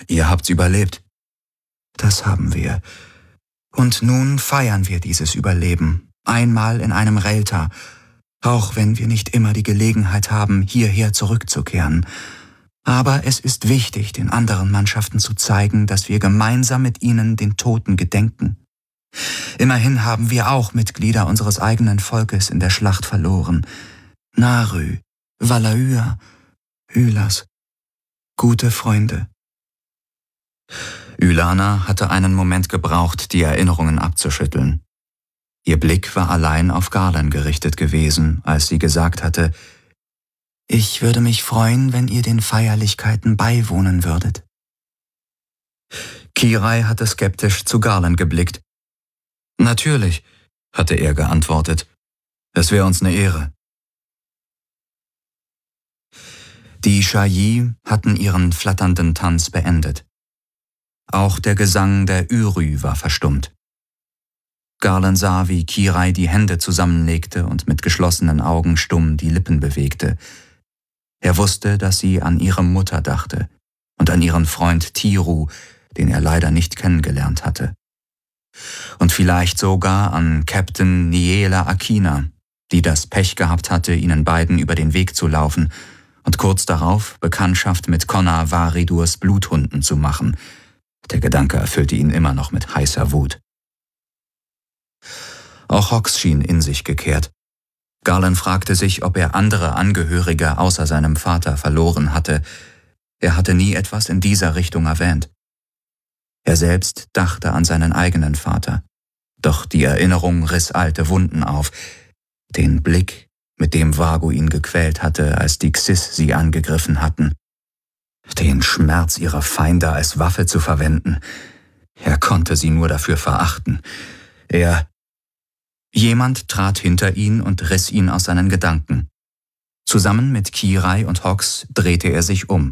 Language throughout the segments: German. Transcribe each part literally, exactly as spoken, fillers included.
Ihr habt's überlebt. Das haben wir. Und nun feiern wir dieses Überleben, einmal in einem Relta, auch wenn wir nicht immer die Gelegenheit haben, hierher zurückzukehren. Aber es ist wichtig, den anderen Mannschaften zu zeigen, dass wir gemeinsam mit ihnen den Toten gedenken. Immerhin haben wir auch Mitglieder unseres eigenen Volkes in der Schlacht verloren. Narü, Valahyr, Hylas, gute Freunde. Ylana hatte einen Moment gebraucht, die Erinnerungen abzuschütteln. Ihr Blick war allein auf Garlan gerichtet gewesen, als sie gesagt hatte: »Ich würde mich freuen, wenn ihr den Feierlichkeiten beiwohnen würdet.« Kirai hatte skeptisch zu Garlan geblickt. »Natürlich«, hatte er geantwortet. »Es wäre uns eine Ehre.« Die Shayi hatten ihren flatternden Tanz beendet. Auch der Gesang der Ürü war verstummt. Garlan sah, wie Kirai die Hände zusammenlegte und mit geschlossenen Augen stumm die Lippen bewegte. Er wusste, dass sie an ihre Mutter dachte und an ihren Freund Tiru, den er leider nicht kennengelernt hatte. Und vielleicht sogar an Captain Niela Akina, die das Pech gehabt hatte, ihnen beiden über den Weg zu laufen und kurz darauf Bekanntschaft mit Connor Varidurs Bluthunden zu machen. Der Gedanke erfüllte ihn immer noch mit heißer Wut. Auch Hox schien in sich gekehrt. Garlan fragte sich, ob er andere Angehörige außer seinem Vater verloren hatte. Er hatte nie etwas in dieser Richtung erwähnt. Er selbst dachte an seinen eigenen Vater. Doch die Erinnerung riss alte Wunden auf. Den Blick, mit dem Vago ihn gequält hatte, als die Xis sie angegriffen hatten. Den Schmerz ihrer Feinde als Waffe zu verwenden. Er konnte sie nur dafür verachten. Er... Jemand trat hinter ihn und riss ihn aus seinen Gedanken. Zusammen mit Kirai und Hox drehte er sich um.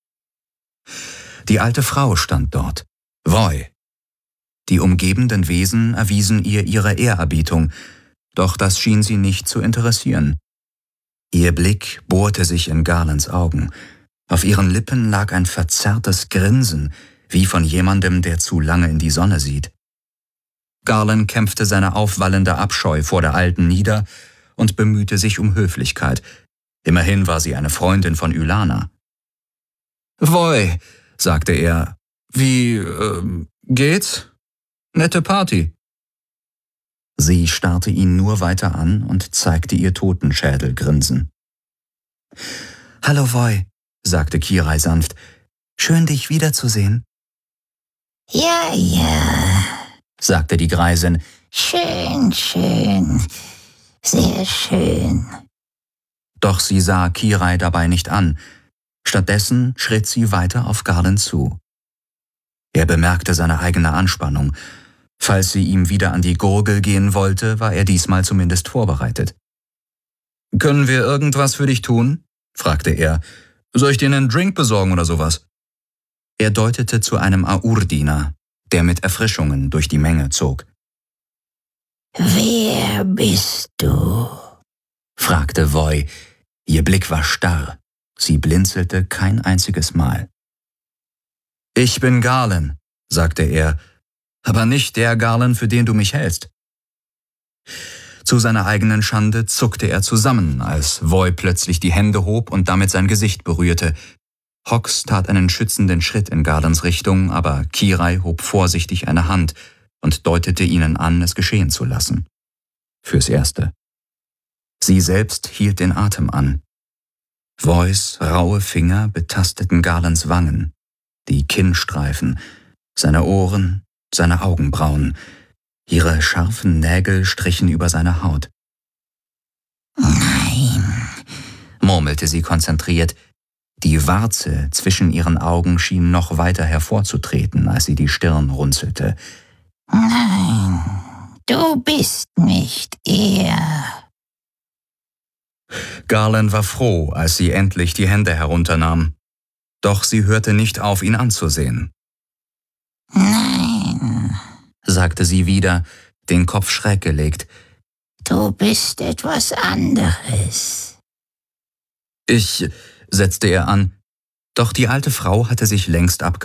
Die alte Frau stand dort, Voi. Die umgebenden Wesen erwiesen ihr ihre Ehrerbietung, doch das schien sie nicht zu interessieren. Ihr Blick bohrte sich in Garlans Augen. Auf ihren Lippen lag ein verzerrtes Grinsen, wie von jemandem, der zu lange in die Sonne sieht. Garlan kämpfte seine aufwallende Abscheu vor der Alten nieder und bemühte sich um Höflichkeit. Immerhin war sie eine Freundin von Ylana. »Voi«, sagte er, »wie, äh, geht's? Nette Party.« Sie starrte ihn nur weiter an und zeigte ihr Totenschädelgrinsen. »Hallo Voi«, sagte Kirai sanft, »schön dich wiederzusehen.« »Ja, ja«, sagte die Greisin. »Schön, schön, sehr schön.« Doch sie sah Kirai dabei nicht an. Stattdessen schritt sie weiter auf Garlan zu. Er bemerkte seine eigene Anspannung. Falls sie ihm wieder an die Gurgel gehen wollte, war er diesmal zumindest vorbereitet. »Können wir irgendwas für dich tun?« fragte er. »Soll ich dir einen Drink besorgen oder sowas?« Er deutete zu einem Aur-Diener, der mit Erfrischungen durch die Menge zog. »Wer bist du?« fragte Voi. Ihr Blick war starr. Sie blinzelte kein einziges Mal. »Ich bin Garlan«, sagte er, »aber nicht der Garlan, für den du mich hältst.« Zu seiner eigenen Schande zuckte er zusammen, als Voi plötzlich die Hände hob und damit sein Gesicht berührte. Hox tat einen schützenden Schritt in Garlans Richtung, aber Kirai hob vorsichtig eine Hand und deutete ihnen an, es geschehen zu lassen. Fürs Erste. Sie selbst hielt den Atem an. Vois raue Finger betasteten Garlans Wangen, die Kinnstreifen, seine Ohren, seine Augenbrauen. Ihre scharfen Nägel strichen über seine Haut. »Nein«, murmelte sie konzentriert. Die Warze zwischen ihren Augen schien noch weiter hervorzutreten, als sie die Stirn runzelte. »Nein, du bist nicht er.« Garlan war froh, als sie endlich die Hände herunternahm. Doch sie hörte nicht auf, ihn anzusehen. »Nein«, sagte sie wieder, den Kopf schräg gelegt. »Du bist etwas anderes.« »Ich«, setzte er an, doch die alte Frau hatte sich längst abgewandt.